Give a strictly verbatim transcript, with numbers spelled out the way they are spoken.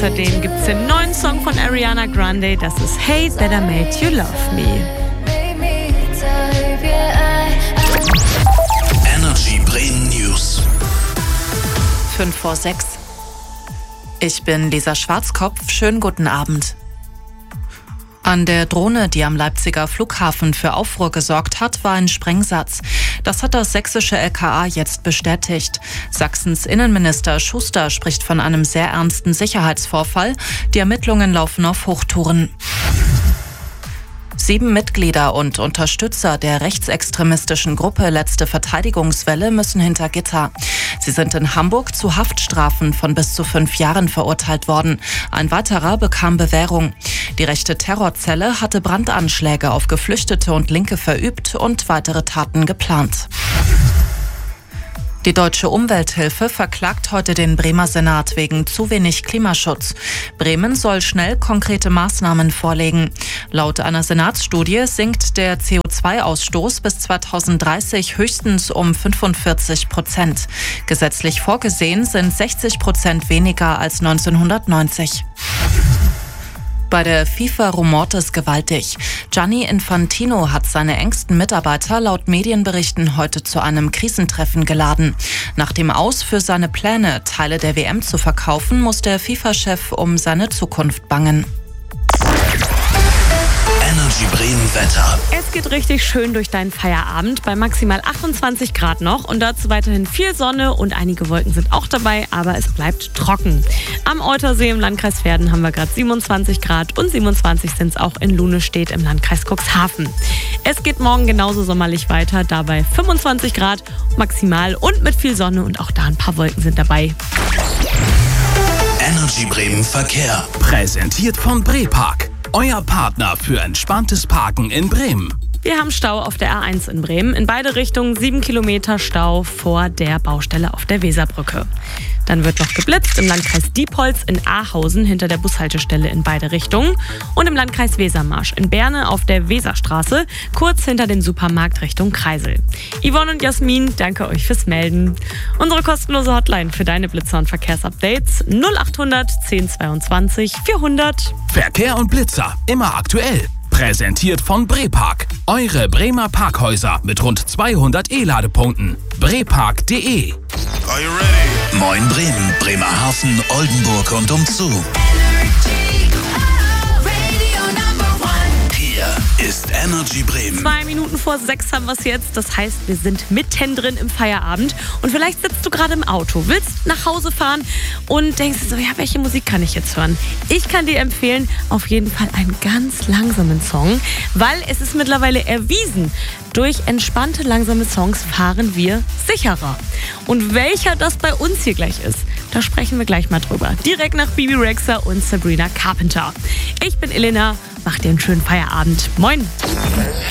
Außerdem gibt es den neuen Song von Ariana Grande, das ist Hate That I Made You Love Me. Energy Bremen News. fünf vor sechs. Ich bin Lisa Schwarzkopf. Schönen guten Abend. An der Drohne, die am Leipziger Flughafen für Aufruhr gesorgt hat, war ein Sprengsatz. Das hat das sächsische L K A jetzt bestätigt. Sachsens Innenminister Schuster spricht von einem sehr ernsten Sicherheitsvorfall. Die Ermittlungen laufen auf Hochtouren. Sieben Mitglieder und Unterstützer der rechtsextremistischen Gruppe Letzte Verteidigungswelle müssen hinter Gitter. Sie sind in Hamburg zu Haftstrafen von bis zu fünf Jahren verurteilt worden. Ein weiterer bekam Bewährung. Die rechte Terrorzelle hatte Brandanschläge auf Geflüchtete und Linke verübt und weitere Taten geplant. Die Deutsche Umwelthilfe verklagt heute den Bremer Senat wegen zu wenig Klimaschutz. Bremen soll schnell konkrete Maßnahmen vorlegen. Laut einer Senatsstudie sinkt der C O zwei Ausstoß bis zweitausenddreißig höchstens um fünfundvierzig Prozent. Gesetzlich vorgesehen sind sechzig Prozent weniger als neunzehnhundertneunzig. Bei der FIFA rumort es gewaltig. Gianni Infantino hat seine engsten Mitarbeiter laut Medienberichten heute zu einem Krisentreffen geladen. Nach dem Aus für seine Pläne, Teile der W M zu verkaufen, muss der FIFA-Chef um seine Zukunft bangen. Energy Bremen Wetter. Es geht richtig schön durch deinen Feierabend bei maximal achtundzwanzig Grad noch und dazu weiterhin viel Sonne und einige Wolken sind auch dabei, aber es bleibt trocken. Am Eutersee im Landkreis Verden haben wir gerade siebenundzwanzig Grad und siebenundzwanzig sind es auch in Lunestedt im Landkreis Cuxhaven. Es geht morgen genauso sommerlich weiter, dabei fünfundzwanzig Grad maximal und mit viel Sonne und auch da ein paar Wolken sind dabei. Energy Bremen Verkehr. Präsentiert von Brepark. Euer Partner für entspanntes Parken in Bremen. Wir haben Stau auf der A eins in Bremen. In beide Richtungen sieben Kilometer Stau vor der Baustelle auf der Weserbrücke. Dann wird noch geblitzt im Landkreis Diepholz in Ahausen hinter der Bushaltestelle in beide Richtungen. Und im Landkreis Wesermarsch in Berne auf der Weserstraße, kurz hinter dem Supermarkt Richtung Kreisel. Yvonne und Jasmin, danke euch fürs Melden. Unsere kostenlose Hotline für deine Blitzer- und Verkehrsupdates null achthundert zehn zweiundzwanzig vierhundert. Verkehr und Blitzer, immer aktuell. Präsentiert von Brepark. Eure Bremer Parkhäuser mit rund zweihundert E-Ladepunkten. brepark punkt de. Are you ready? Moin Bremen, Bremerhaven, Oldenburg und umzu. Hier ist Energy Bremen. Zwei Minuten vor sechs haben wir es jetzt. Das heißt, wir sind mittendrin im Feierabend. Und vielleicht sitzt du gerade im Auto, willst nach Hause fahren und denkst so, ja, welche Musik kann ich jetzt hören? Ich kann dir empfehlen, auf jeden Fall einen ganz langsamen Song, weil es ist mittlerweile erwiesen, durch entspannte, langsame Songs fahren wir sicherer. Und welcher das bei uns hier gleich ist, da sprechen wir gleich mal drüber. Direkt nach Bibi Rexha und Sabrina Carpenter. Ich bin Elena, mach dir einen schönen Feierabend. Moin!